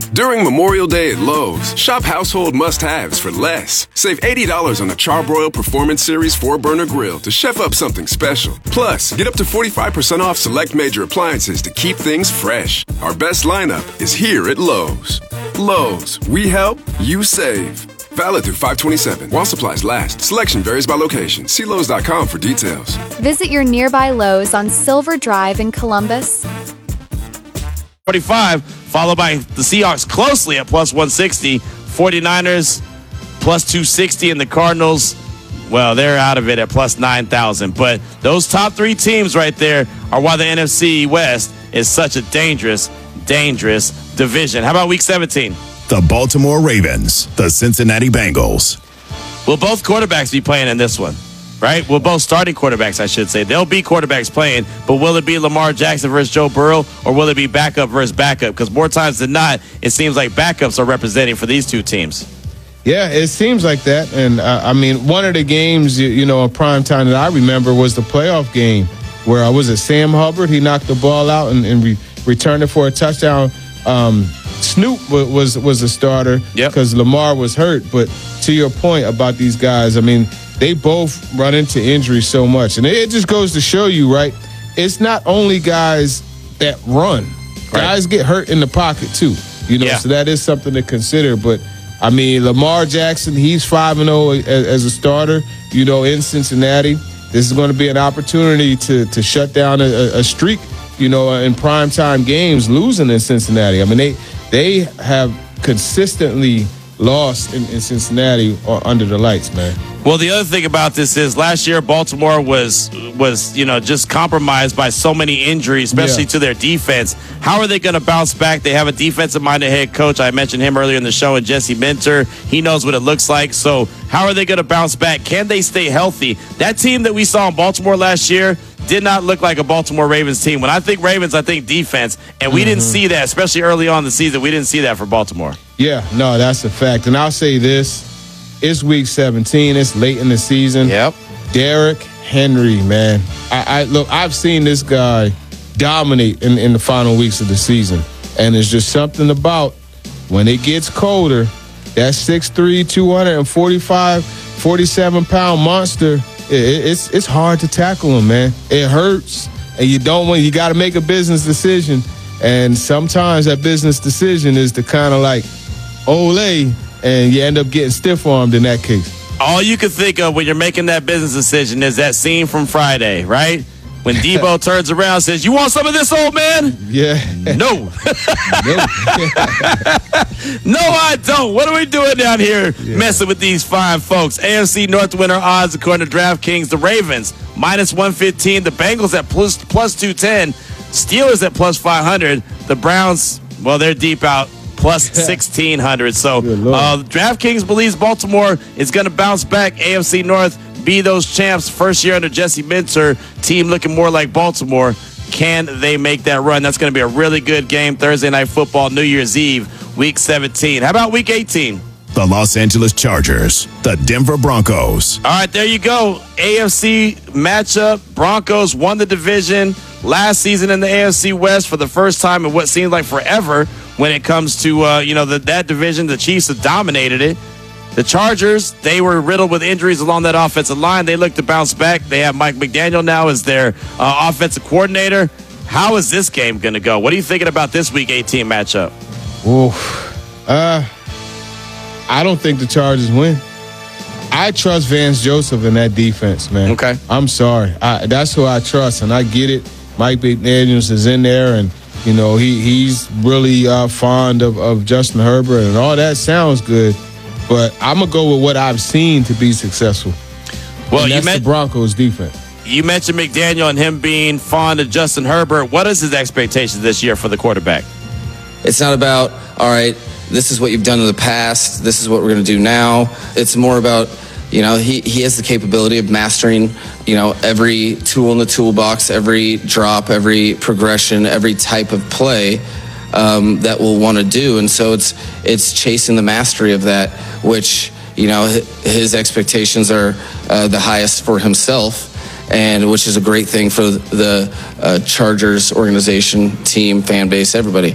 During Memorial Day at Lowe's, shop household must-haves for less. Save $80 on the Charbroil Performance Series 4-burner grill to chef up something special. Plus, get up to 45% off select major appliances to keep things fresh. Our best lineup is here at Lowe's. Lowe's, we help, you save. Valid through 5/27. While supplies last. Selection varies by location. See Lowe's.com for details. Visit your nearby Lowe's on Silver Drive in Columbus. 45, followed by the Seahawks closely at plus 160. 49ers plus 260, and the Cardinals, well, they're out of it at plus 9,000. But those top three teams right there are why the NFC West is such a dangerous division. How about Week 17? The Baltimore Ravens, the Cincinnati Bengals. Will both quarterbacks be playing in this one? Right? Will both starting quarterbacks, I should say. There'll be quarterbacks playing, but will it be Lamar Jackson versus Joe Burrow, or will it be backup versus backup? Because more times than not, it seems like backups are representing for these two teams. Yeah, it seems like that. And, one of the games, in prime time that I remember was the playoff game where, was it Sam Hubbard? He knocked the ball out and returned it for a touchdown. Snoop was the starter because Lamar was hurt. But to your point about these guys, they both run into injury so much. And it just goes to show you, right, it's not only guys that run. Right. Guys get hurt in the pocket, too. So that is something to consider. But, Lamar Jackson, he's 5-0 as a starter, in Cincinnati. This is going to be an opportunity to shut down a streak, in primetime games, losing in Cincinnati. They have consistently lost in Cincinnati under the lights, man. Well, the other thing about this is last year Baltimore was just compromised by so many injuries, especially to their defense. How are they going to bounce back? They have a defensive-minded head coach. I mentioned him earlier in the show, and Jesse Minter. He knows what it looks like. So how are they going to bounce back? Can they stay healthy? That team that we saw in Baltimore last year did not look like a Baltimore Ravens team. When I think Ravens, I think defense, and we didn't see that, especially early on in the season. We didn't see that for Baltimore. Yeah, no, that's a fact. And I'll say this. It's Week 17. It's late in the season. Yep. Derrick Henry, man. I've seen this guy dominate in the final weeks of the season. And there's just something about when it gets colder, that 6'3", 245, 47-pound monster, it's hard to tackle him, man. It hurts. And you got to make a business decision. And sometimes that business decision is to kind of like, ole, and you end up getting stiff-armed in that case. All you can think of when you're making that business decision is that scene from Friday, right? When Debo turns around and says, "You want some of this, old man?" Yeah. No. No, I don't. What are we doing down here messing with these fine folks? AFC North winner odds, according to DraftKings, the Ravens, minus 115. The Bengals at plus 210. Steelers at plus 500. The Browns, well, they're deep out. Plus 1,600. So DraftKings believes Baltimore is going to bounce back. AFC North be those champs. First year under Jesse Minter. Team looking more like Baltimore. Can they make that run? That's going to be a really good game. Thursday Night Football, New Year's Eve, Week 17. How about Week 18? The Los Angeles Chargers, the Denver Broncos. All right, there you go. AFC matchup. Broncos won the division last season in the AFC West for the first time in what seemed like forever. When it comes to, that division, the Chiefs have dominated it. The Chargers, they were riddled with injuries along that offensive line. They look to bounce back. They have Mike McDaniel now as their offensive coordinator. How is this game going to go? What are you thinking about this Week 18 matchup? I don't think the Chargers win. I trust Vance Joseph in that defense, man. Okay. I'm sorry. That's who I trust, and I get it. Mike McDaniels is in there, and he's really fond of Justin Herbert, and all that sounds good. But I'm going to go with what I've seen to be successful. Well, and that's the Broncos defense. You mentioned McDaniel and him being fond of Justin Herbert. What is his expectations this year for the quarterback? It's not about, all right, this is what you've done in the past. This is what we're going to do now. It's more about, he has the capability of mastering, every tool in the toolbox, every drop, every progression, every type of play that we'll want to do. And so it's chasing the mastery of that, which, his expectations are the highest for himself, and which is a great thing for the Chargers organization, team, fan base, everybody.